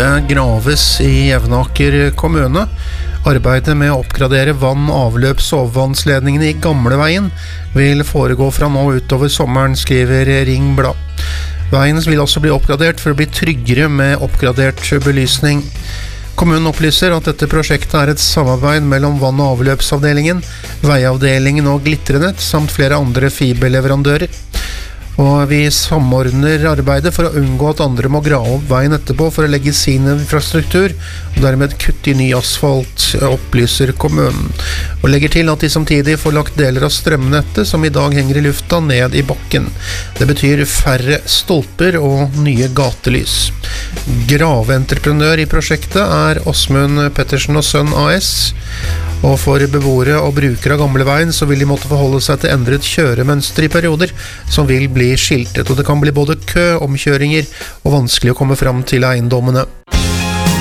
graves i Jevnaker kommune. Arbeidet med å oppgradere vann-, avløps- og overvannsledningene i Gamleveien vil foregå fra nå utover sommeren, skriver Ring Blad. Veien vil også bli oppgradert for å bli tryggere med oppgradert belysning. Kommunen opplyser at dette prosjektet er et samarbeid mellom vann- og avløpsavdelingen, veiavdelingen og Glitrenett, samt flere andre fiberleverandører. Og vi samordner arbeidet for å unngå at andre må grave opp veien etterpå for å legge sin infrastruktur, og dermed kutte i ny asfalt, opplyser kommunen. Og legger til at de samtidig får lagt deler av strømnettet som i dag henger i lufta ned i bakken. Det betyr færre stolper og nye gatelys. Graveentreprenør i prosjektet er Åsmund Pettersen og Sønn AS. Og for beboere og brukere av Gamleveien så vil de måtte forholde seg til endret kjøremønster i perioder, som vil bli skiltet, og det kan bli både kø, omkjøringer og vanskelig å komme fram til eiendommene.